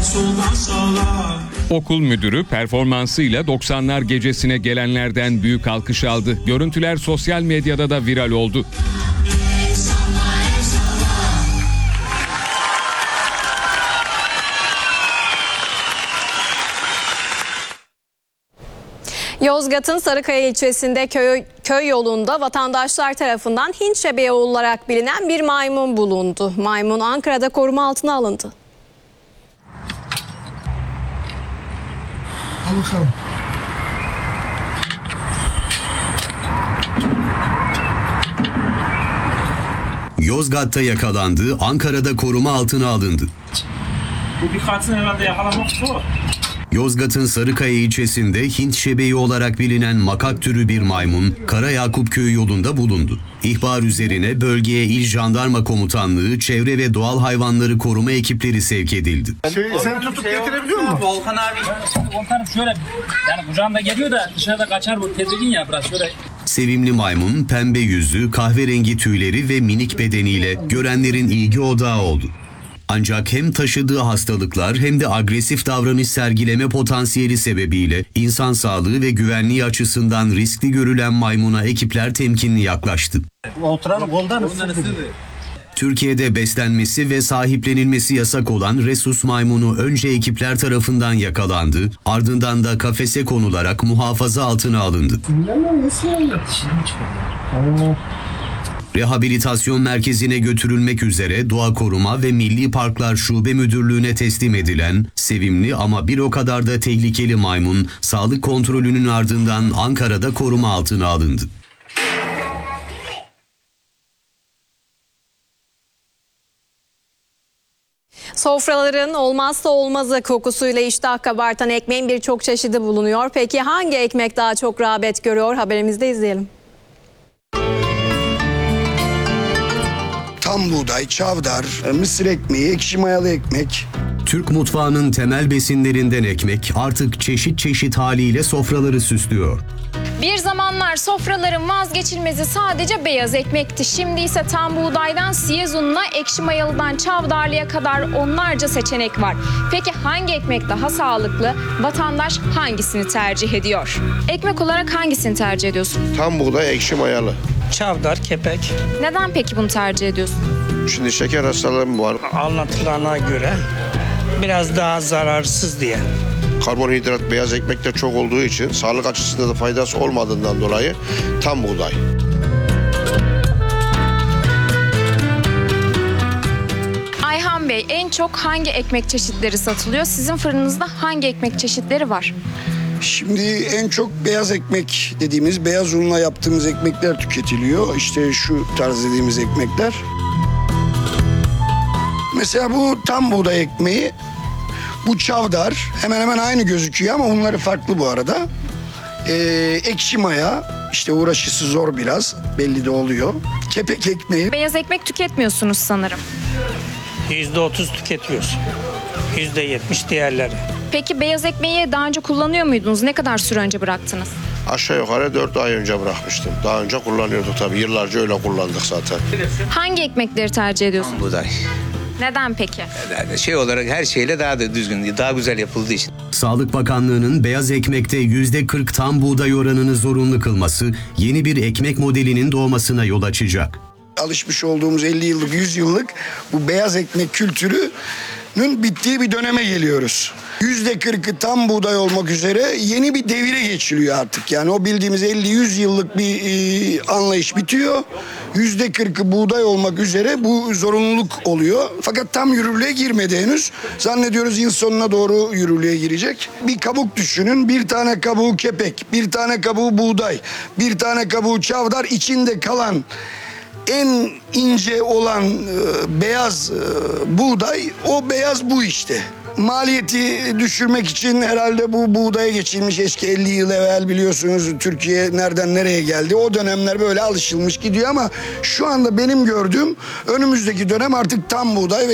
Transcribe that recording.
Okul müdürü performansıyla 90'lar gecesine gelenlerden büyük alkış aldı. Görüntüler sosyal medyada da viral oldu. Yozgat'ın Sarıkaya ilçesinde köy yolunda vatandaşlar tarafından Hint şebeği olarak bilinen bir maymun bulundu. Maymun Ankara'da koruma altına alındı. Al bakalım. Yozgat'ta yakalandı, Ankara'da koruma altına alındı. Bu birkaçını herhalde yakalamak zor. Yozgat'ın Sarıkaya ilçesinde Hint şebeği olarak bilinen makak türü bir maymun, Karayakup Köyü yolunda bulundu. İhbar üzerine bölgeye İl Jandarma Komutanlığı, Çevre ve Doğal Hayvanları Koruma ekipleri sevk edildi. Sen tutup getirebiliyor musun? Volkan abi. Volkan'ım şöyle yani kucağında geliyor da dışarıda kaçar bu tedirgin ya biraz şöyle. Sevimli maymun, pembe yüzü, kahverengi tüyleri ve minik bedeniyle görenlerin ilgi odağı oldu. Ancak hem taşıdığı hastalıklar hem de agresif davranış sergileme potansiyeli sebebiyle insan sağlığı ve güvenliği açısından riskli görülen maymuna ekipler temkinli yaklaştı. Oturanı koldan ısırdı. Türkiye'de beslenmesi ve sahiplenilmesi yasak olan Rhesus maymunu önce ekipler tarafından yakalandı, ardından da kafese konularak muhafaza altına alındı. Rehabilitasyon merkezine götürülmek üzere Doğa Koruma ve Milli Parklar Şube Müdürlüğü'ne teslim edilen sevimli ama bir o kadar da tehlikeli maymun, sağlık kontrolünün ardından Ankara'da koruma altına alındı. Sofraların olmazsa olmazı kokusuyla iştah kabartan ekmeğin birçok çeşidi bulunuyor. Peki hangi ekmek daha çok rağbet görüyor? Haberimizde izleyelim. Tam buğday, çavdar, mısır ekmeği, ekşi mayalı ekmek. Türk mutfağının temel besinlerinden ekmek artık çeşit çeşit haliyle sofraları süslüyor. Bir zamanlar sofraların vazgeçilmezi sadece beyaz ekmekti. Şimdi ise tam buğdaydan siyez ununa, ekşi mayalıdan çavdarlıya kadar onlarca seçenek var. Peki hangi ekmek daha sağlıklı? Vatandaş hangisini tercih ediyor? Ekmek olarak hangisini tercih ediyorsun? Tam buğday ekşi mayalı. Çavdar, kepek. Neden peki bunu tercih ediyorsun? Şimdi şeker hastalığım var. Anlatılana göre biraz daha zararsız diye. Karbonhidrat beyaz ekmekte çok olduğu için sağlık açısından da faydası olmadığından dolayı tam buğday. Ayhan Bey, en çok hangi ekmek çeşitleri satılıyor? Sizin fırınınızda hangi ekmek çeşitleri var? Şimdi en çok beyaz ekmek dediğimiz, beyaz unla yaptığımız ekmekler tüketiliyor. İşte şu tarz dediğimiz ekmekler. Mesela bu tam buğday ekmeği, bu çavdar. Hemen hemen aynı gözüküyor ama bunları farklı bu arada. Ekşi maya, işte uğraşısı zor biraz, belli de oluyor. Kepek ekmeği. Beyaz ekmek tüketmiyorsunuz sanırım. %30 tüketiyoruz. %70 diğerleri. Peki beyaz ekmeği daha önce kullanıyor muydunuz? Ne kadar süre önce bıraktınız? Aşağı yukarı 4 ay önce bırakmıştım. Daha önce kullanıyorduk tabii. Yıllarca öyle kullandık zaten. Hangi ekmekleri tercih ediyorsunuz? Buğday. Neden peki? Yani şey olarak her şeyle daha da düzgün, daha güzel yapıldığı için. Sağlık Bakanlığı'nın beyaz ekmekte %40 tam buğday oranını zorunlu kılması yeni bir ekmek modelinin doğmasına yol açacak. Alışmış olduğumuz 50 yıllık, 100 yıllık bu beyaz ekmek kültürünün bittiği bir döneme geliyoruz. %40'ı tam buğday olmak üzere yeni bir devire geçiliyor artık. Yani o bildiğimiz 50-100 yıllık bir anlayış bitiyor. %40'ı buğday olmak üzere bu zorunluluk oluyor. Fakat tam yürürlüğe girmedi henüz. Zannediyoruz yıl sonuna doğru yürürlüğe girecek. Bir kabuk düşünün. Bir tane kabuğu kepek, bir tane kabuğu buğday, bir tane kabuğu çavdar, içinde kalan en ince olan beyaz buğday, o beyaz bu işte. Maliyeti düşürmek için herhalde bu buğdaya geçilmiş. Eski 50 yıl evvel biliyorsunuz Türkiye nereden nereye geldi. O dönemler böyle alışılmış gidiyor ama şu anda benim gördüğüm önümüzdeki dönem artık tam buğday ve